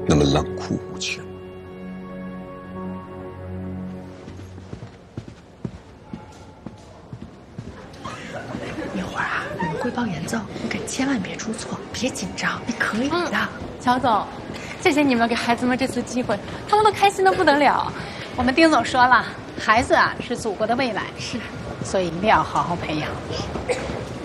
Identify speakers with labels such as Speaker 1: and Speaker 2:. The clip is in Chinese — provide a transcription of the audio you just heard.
Speaker 1: 那么冷酷无情。
Speaker 2: 一会儿啊，我们汇报演奏，你可千万别出错，别紧张，你可以的。
Speaker 3: 乔总，谢谢你们给孩子们这次机会，他们都开心的不得了。
Speaker 4: 我们丁总说了，孩子啊是祖国的未来，是，所以一定要好好培养。